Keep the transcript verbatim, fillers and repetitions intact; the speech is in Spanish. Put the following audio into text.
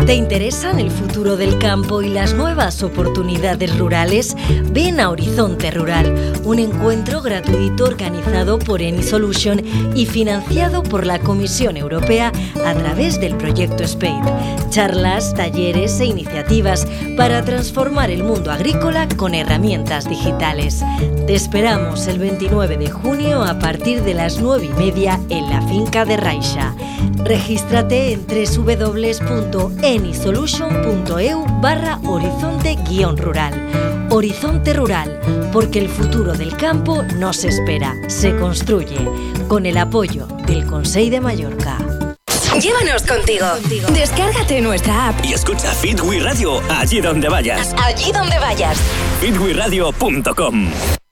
¿Te interesan el futuro del campo y las nuevas oportunidades rurales? Ven a Horizonte Rural, un encuentro gratuito organizado por Eni Solution y financiado por la Comisión Europea a través del proyecto SPADE. Charlas, talleres e iniciativas para transformar el mundo agrícola con herramientas digitales. Te esperamos el veintinueve de junio a partir de las nueve y media en la finca de Raixa. Regístrate en doble u doble u doble u punto enisolution punto e u barra horizonte guión rural. Horizonte Rural, porque el futuro del campo no se espera, se construye, con el apoyo del Consell de Mallorca. Llévanos contigo. contigo. Descárgate nuestra app y escucha Fit We Radio allí donde vayas. Allí donde vayas. fit we radio punto com